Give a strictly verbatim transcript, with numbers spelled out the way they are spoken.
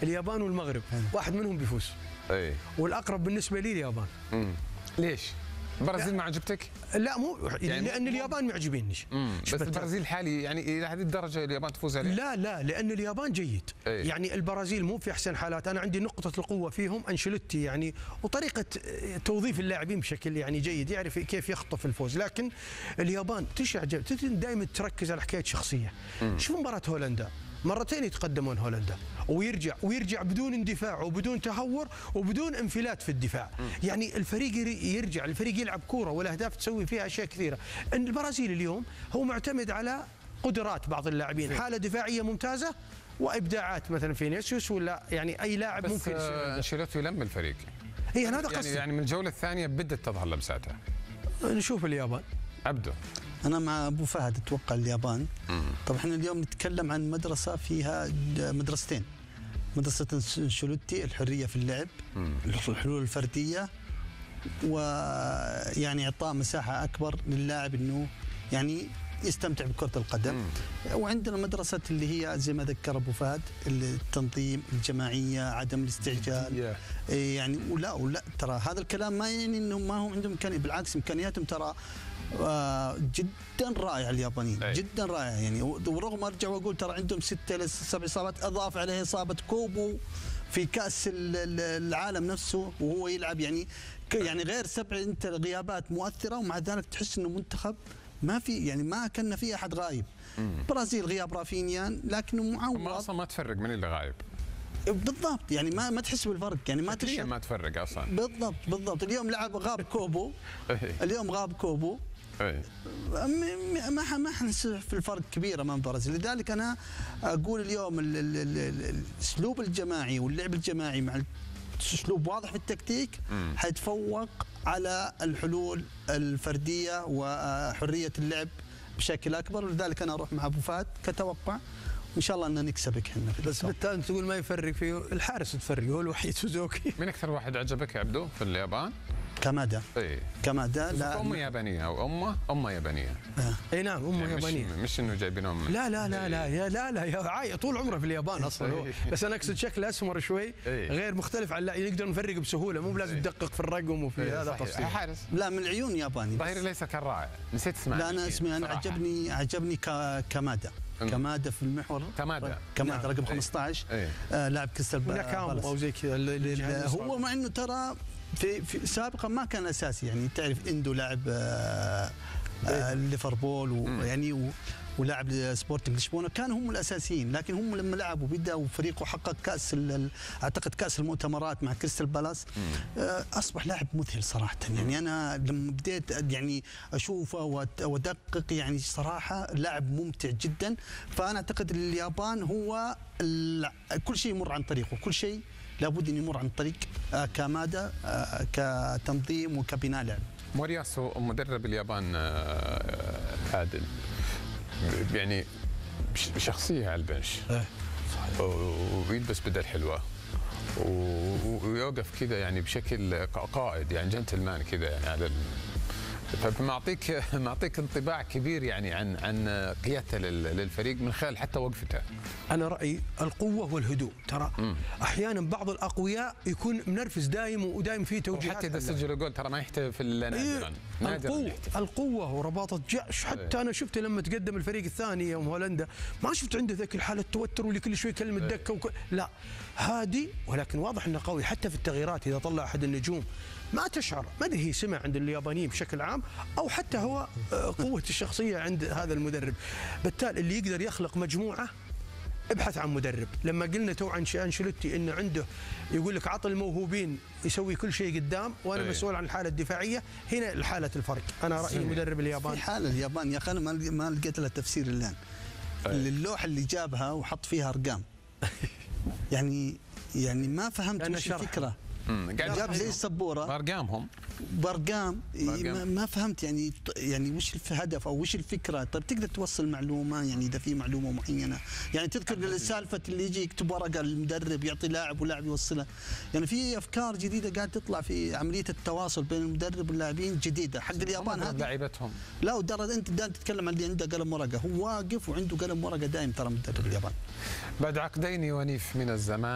اليابان والمغرب واحد منهم بيفوز. اي والاقرب بالنسبه لي اليابان. امم ليش؟ البرازيل ما عجبتك؟ لا مو يعني, يعني لان اليابان ما عجبنيش. بس البرازيل الحالي يعني الى هذه الدرجه اليابان تفوز عليه؟ لا لا لان اليابان جيد. أي. يعني البرازيل مو في احسن حالات، انا عندي نقطه القوه فيهم انشيلوتي يعني، وطريقه توظيف اللاعبين بشكل يعني جيد، يعرف كيف يخطف الفوز. لكن اليابان تشعجب دائما تركز على حكايه شخصيه. شوف مباراه هولندا، مرتين يتقدمون هولندا ويرجع ويرجع بدون اندفاع وبدون تهور وبدون انفلات في الدفاع. م. يعني الفريق يرجع، الفريق يلعب كوره والاهداف تسوي فيها اشياء كثيره. ان البرازيل اليوم هو معتمد على قدرات بعض اللاعبين، حاله دفاعيه ممتازه وابداعات مثلا فينيسيوس ولا يعني اي لاعب ممكن يصير. انشيلوتي يلم الفريق. اي انا هذا يعني, قصدي. يعني من الجوله الثانيه بدت تظهر لمساتها. نشوف اليابان. عبده. أنا مع أبو فهد أتوقع اليابان. طبعا احنا اليوم نتكلم عن مدرسة فيها مدرستين، مدرسة انشيلوتي الحرية في اللعب، الحلول الفردية، ويعني إعطاء مساحة أكبر للاعب إنه يعني يستمتع بكرة القدم. مم. وعندنا مدرسة اللي هي زي ما ذكر أبو فهد، التنظيم، الجماعية، عدم الاستعجال. yeah. يعني ولا ولا ترى هذا الكلام ما يعني إنهم ما هم عندهم إمكانيات، بالعكس إمكانياتهم ترى آه جدا رائع اليابانيين. أي. جدا رائع يعني. ورغم ارجع واقول ترى عندهم ستة الى سبع اصابات، اضاف عليها اصابه كوبو في كاس العالم نفسه وهو يلعب يعني يعني غير سبع انت غيابات مؤثره، ومع ذلك تحس انه منتخب ما في يعني ما كان في احد غايب. البرازيل غياب رافينيان لكنه معوض. ما اصلا ما تفرق من اللي غايب. بالضبط يعني ما ما تحس بالفرق يعني ما تحس ما تفرق اصلا. بالضبط بالضبط. اليوم لعب غاب كوبو. اليوم غاب كوبو. أي. ما ما حنحس في الفرق كبير امام البرازيل. لذلك انا اقول اليوم الاسلوب الجماعي واللعب الجماعي مع اسلوب واضح في التكتيك حيتفوق على الحلول الفرديه وحريه اللعب بشكل اكبر. ولذلك انا اروح مع ابو فهد كتوقع ان شاء الله ان نكسبك احنا. بس بالتالي تقول ما يفرق فيه الحارس، تفرق هو الوحيد سوزوكي. من اكثر واحد عجبك يا عبدو في اليابان؟ كامادا. اي كامادا. لا امه يابانيه او امه امه يابانيه. اي نعم امه يعني يابانيه. مش, مش انه جايبين امه. لا لا لا لا يا لا لا يا عاي طول عمره في اليابان اصلا هو. بس انا اقصد شكله اسمر شوي غير مختلف عن، لا نقدر نفرق بسهوله، مو بلازم تدقق في الرقم وفي هذا تفصيل. حارس لا من العيون ياباني. ظاهري ليس كالرائع. نسيت اسمه. لا انا اسمي انا عجبني عجبني كامادا. كامادا في المحور. كامادا كامادا نعم. رقم خمسة عشر. آه لاعب كريستال بالاس او زي كذا. هو مع انه ترى في, في سابقا ما كان اساسي يعني. تعرف اندو لاعب آه آه ليفربول ويعني ولاعب سبورتنج لشبونه كانوا هم الاساسيين. لكن هم لما لعبوا بداوا فريقه حقق كاس اعتقد كاس المؤتمرات مع كريستال بالاس، آه اصبح لاعب مذهل صراحه. يعني انا لما بديت يعني اشوفه وادقق يعني صراحه لاعب ممتع جدا. فانا اعتقد اليابان هو كل شيء يمر عن طريقه، كل شيء لابد ان يمر عن طريق آه كامادا آه كتنظيم وكبناء لعب. مورياسو مدرب اليابان آه عادل يعني شخصيه على البنش ويلبس بدل حلوه ويوقف كذا يعني بشكل قائد يعني جنتلمان كذا يعني على فمعطيك معطيك انطباع كبير يعني عن عن قيادته للفريق من خلال حتى وقفته. انا رايي القوه والهدوء. ترى م. احيانا بعض الاقوياء يكون منرفز دايم ودايم فيه توجيهات، وحتى اذا سجل جول ترى ما يحتفل الا نادرا. نادرا القوه القوه ورباطه جأش. حتى انا شفته لما تقدم الفريق الثاني يوم هولندا ما شفت عنده ذاك الحاله التوتر واللي كل شوي يكلم الدكه وك... لا هادي ولكن واضح انه قوي. حتى في التغييرات اذا طلع احد النجوم ما تشعر، ما ادري هي سمع عند اليابانيين بشكل عام او حتى هو قوه الشخصيه عند هذا المدرب. بالتالي اللي يقدر يخلق مجموعه ابحث عن مدرب. لما قلنا تو عن انشيلوتي انه عنده يقول لك عطى الموهوبين يسوي كل شيء قدام وانا أيه. مسؤول عن الحاله الدفاعيه. هنا حاله الفرق. انا رايي مدرب اليابان في حاله اليابان يا اخي انا ما لقيت لها تفسير الان. أيه. اللوحه اللي جابها وحط فيها ارقام يعني يعني ما فهمت وش الفكره. جاب زي السبوره بارقامهم بارقام ما فهمت يعني يعني وش الهدف او وش الفكره. طيب تقدر توصل معلومه يعني اذا في معلومه معينه يعني تذكر السالفه اللي يجي يكتب ورقه المدرب يعطي لاعب ولاعب يوصلها. يعني في افكار جديده قاعد تطلع في عمليه التواصل بين المدرب واللاعبين جديده حق اليابان هذه لعيبتهم. لا ودرجه انت دائما تتكلم عن اللي عنده قلم ورقه، هو واقف وعنده قلم ورقه دائم ترى مدرب اليابان. بعد عقدين ونيف من الزمان